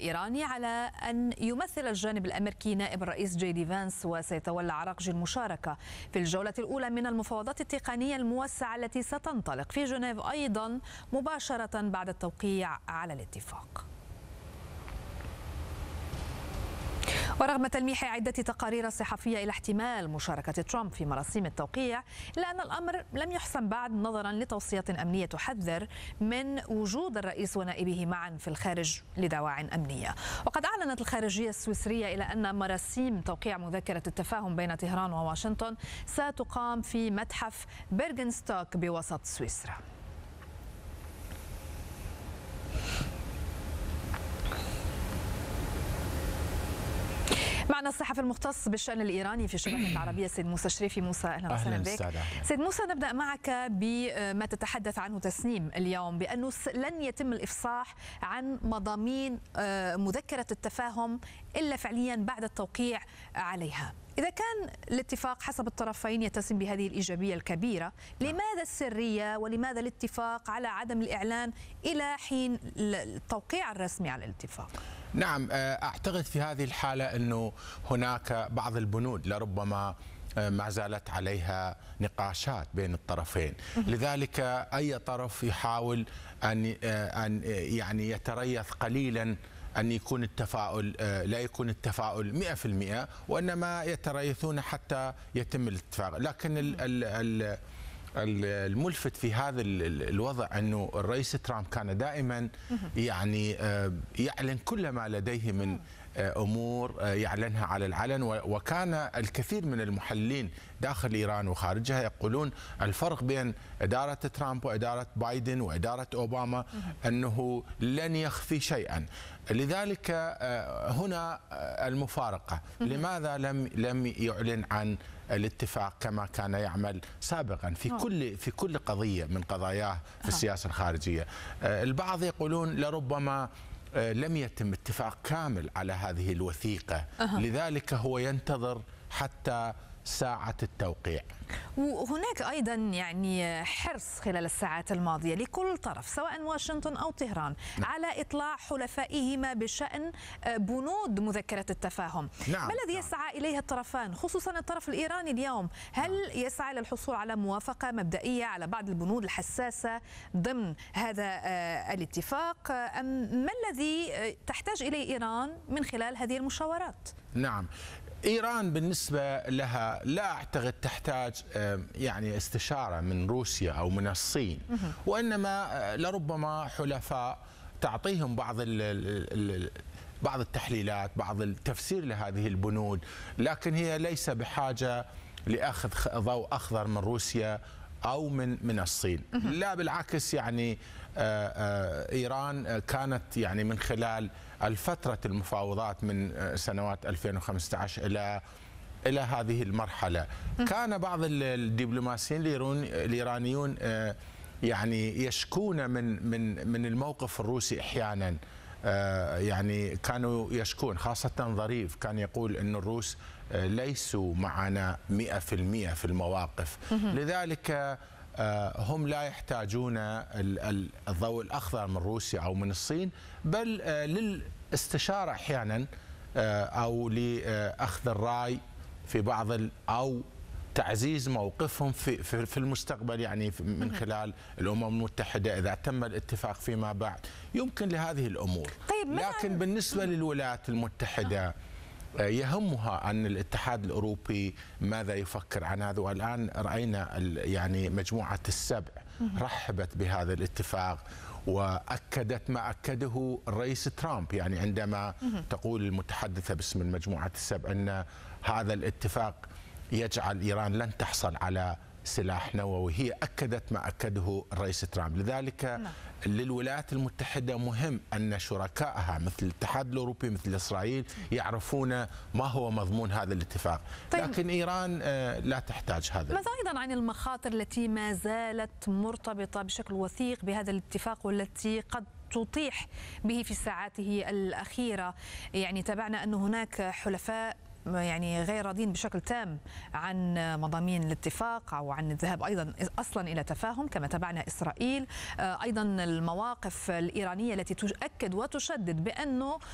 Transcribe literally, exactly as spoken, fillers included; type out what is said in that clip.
الإيراني على أن يمثل الجانب الأمريكي نائب الرئيس جي دي فانس، وسيتولى عراقجي المشاركة في الجولة الأولى من المفاوضات التقنية الموسعة التي ستنطلق في جنيف أيضا مباشرة بعد التوقيع على الاتفاق. ورغم تلميح عدة تقارير صحفية إلى احتمال مشاركة ترامب في مراسيم التوقيع، إلا أن الأمر لم يحسم بعد نظرا لتوصيات أمنية تحذر من وجود الرئيس ونائبه معا في الخارج لدواعٍ أمنية. وقد أعلنت الخارجية السويسرية إلى أن مراسيم توقيع مذكرة التفاهم بين طهران وواشنطن ستقام في متحف بيرغنستوك بوسط سويسرا. معنا الصحفي المختص بالشأن الإيراني في الشبكة العربية سيد موسى شريفي. موسى أهلا وسهلا بك. سيد موسى، نبدأ معك بما تتحدث عنه تسنيم اليوم بأنه لن يتم الإفصاح عن مضامين مذكرة التفاهم إلا فعليا بعد التوقيع عليها. إذا كان الاتفاق حسب الطرفين يتسم بهذه الإيجابية الكبيرة، لماذا السرية ولماذا الاتفاق على عدم الإعلان إلى حين التوقيع الرسمي على الاتفاق؟ نعم، أعتقد في هذه الحالة أنه هناك بعض البنود لربما ما زالت عليها نقاشات بين الطرفين، لذلك أي طرف يحاول أن أن يعني يتريث قليلا أن يكون التفاؤل، لا يكون التفاؤل مئة في المئة، وإنما يتريثون حتى يتم الاتفاق. لكن ال ال الملفت في هذا الوضع أنه الرئيس ترامب كان دائما يعني يعلن كل ما لديه من أمور يعلنها على العلن، وكان الكثير من المحللين داخل إيران وخارجها يقولون الفرق بين إدارة ترامب وإدارة بايدن وإدارة أوباما أنه لن يخفي شيئا. لذلك هنا المفارقة، لماذا لم لم يعلن عن الاتفاق كما كان يعمل سابقا في كل في كل قضية من قضاياه في السياسة الخارجية؟ البعض يقولون لربما لم يتم اتفاق كامل على هذه الوثيقة، لذلك هو ينتظر حتى ساعة التوقيع. وهناك أيضا يعني حرص خلال الساعات الماضية لكل طرف سواء واشنطن أو طهران نعم. على إطلاع حلفائهما بشأن بنود مذكرة التفاهم. نعم. ما الذي يسعى إليه الطرفان خصوصا الطرف الإيراني اليوم؟ هل نعم. يسعى للحصول على موافقة مبدئية على بعض البنود الحساسة ضمن هذا الاتفاق، أم ما الذي تحتاج إليه إيران من خلال هذه المشاورات؟ نعم، إيران بالنسبة لها لا أعتقد تحتاج يعني استشارة من روسيا أو من الصين، وإنما لربما حلفاء تعطيهم بعض بعض التحليلات، بعض التفسير لهذه البنود، لكن هي ليس بحاجة لأخذ ضوء أخضر من روسيا أو من من الصين. لا بالعكس، يعني إيران كانت يعني من خلال الفترة المفاوضات من سنوات ألفين وخمسة عشر إلى إلى هذه المرحلة كان بعض الدبلوماسيين الإيرانيون يعني يشكون من من من الموقف الروسي أحيانا، يعني كانوا يشكون، خاصة ظريف كان يقول أن الروس ليسوا معنا مئة في المئة في المواقف، لذلك هم لا يحتاجون الضوء الأخضر من روسيا أو من الصين، بل للاستشارة أحيانا أو لأخذ الرأي في بعض أو تعزيز موقفهم في في المستقبل، يعني من خلال الأمم المتحدة إذا تم الاتفاق فيما بعد يمكن لهذه الأمور. طيب، لكن بالنسبة للولايات المتحدة يهمها أن الاتحاد الأوروبي ماذا يفكر عن هذا، والآن رأينا يعني مجموعة السبع رحبت بهذا الاتفاق وأكدت ما أكده الرئيس ترامب، يعني عندما تقول المتحدثة باسم المجموعة السبع أن هذا الاتفاق يجعل إيران لن تحصل على سلاح نووي، هي أكدت ما أكده الرئيس ترامب. لذلك للولايات المتحدة مهم أن شركائها مثل الاتحاد الأوروبي مثل إسرائيل يعرفون ما هو مضمون هذا الاتفاق. طيب، لكن إيران لا تحتاج هذا. ماذا أيضا عن المخاطر التي ما زالت مرتبطة بشكل وثيق بهذا الاتفاق والتي قد تطيح به في ساعاته الأخيرة؟ يعني تابعنا أن هناك حلفاء يعني غير راضين بشكل تام عن مضامين الاتفاق أو عن الذهاب أيضا أصلا إلى تفاهم، كما تابعنا إسرائيل. أيضا المواقف الإيرانية التي تؤكد وتشدد بأنه